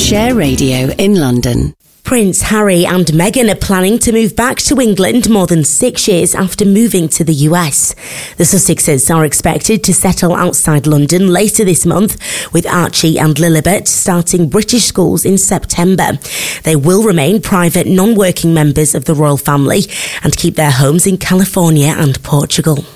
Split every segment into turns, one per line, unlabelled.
Share Radio in London.
Prince Harry and Meghan are planning to move back to England more than 6 years after moving to the US. The Sussexes are expected to settle outside London later this month, with Archie and Lilibet starting British schools in September. They will remain private, non-working members of the royal family and keep their homes in California and Portugal.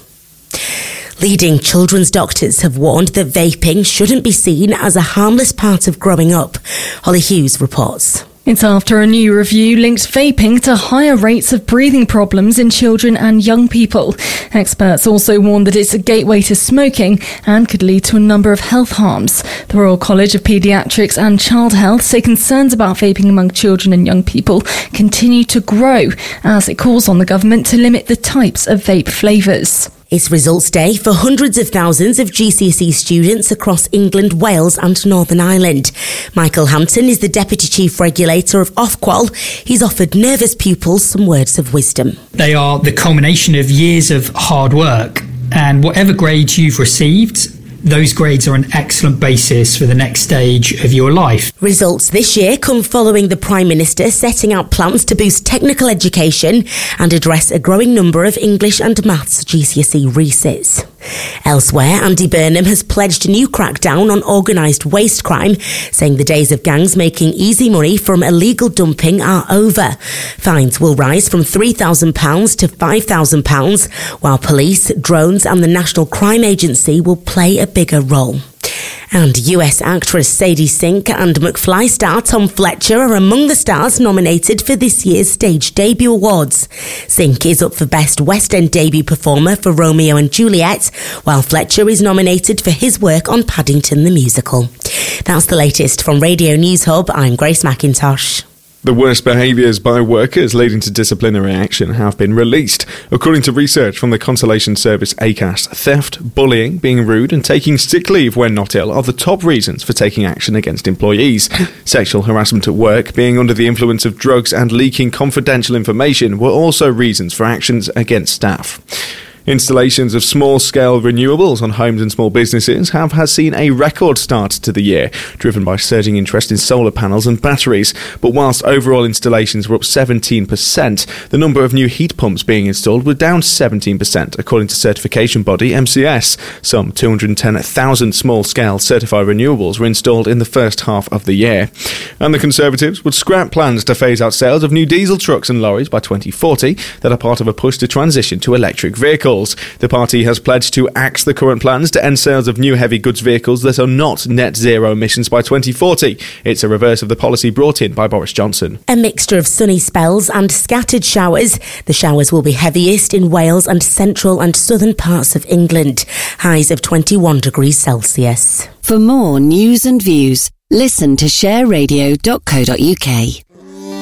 Leading children's doctors have warned that vaping shouldn't be seen as a harmless part of growing up. Holly Hughes reports.
It's after a new review linked vaping to higher rates of breathing problems in children and young people. Experts also warn that it's a gateway to smoking and could lead to a number of health harms. The Royal College of Paediatrics and Child Health say concerns about vaping among children and young people continue to grow as it calls on the government to limit the types of vape flavours.
It's results day for hundreds of thousands of GCSE students across England, Wales and Northern Ireland. Michael Hampton is the Deputy Chief Regulator of Ofqual. He's offered nervous pupils some words of wisdom.
They are the culmination of years of hard work, and whatever grades you've received, those grades are an excellent basis for the next stage of your life.
Results this year come following the Prime Minister setting out plans to boost technical education and address a growing number of English and Maths GCSE resits. Elsewhere, Andy Burnham has pledged a new crackdown on organised waste crime, saying the days of gangs making easy money from illegal dumping are over. Fines will rise from £3,000 to £5,000, while police, drones and the National Crime Agency will play a bigger role. And US actress Sadie Sink and McFly star Tom Fletcher are among the stars nominated for this year's Stage Debut Awards. Sink is up for Best West End Debut Performer for Romeo and Juliet, while Fletcher is nominated for his work on Paddington the Musical. That's the latest from Radio News Hub. I'm Grace McIntosh.
The worst behaviours by workers leading to disciplinary action have been released. According to research from the consolation service ACAS, theft, bullying, being rude and taking sick leave when not ill are the top reasons for taking action against employees. Sexual harassment at work, being under the influence of drugs and leaking confidential information were also reasons for actions against staff. Installations of small-scale renewables on homes and small businesses has seen a record start to the year, driven by surging interest in solar panels and batteries. But whilst overall installations were up 17%, the number of new heat pumps being installed were down 17%, according to certification body MCS. Some 210,000 small-scale certified renewables were installed in the first half of the year. And the Conservatives would scrap plans to phase out sales of new diesel trucks and lorries by 2040 that are part of a push to transition to electric vehicles. The party has pledged to axe the current plans to end sales of new heavy goods vehicles that are not net zero emissions by 2040. It's a reverse of the policy brought in by Boris Johnson.
A mixture of sunny spells and scattered showers. The showers will be heaviest in Wales and central and southern parts of England. Highs of 21 degrees Celsius.
For more news and views, listen to shareradio.co.uk.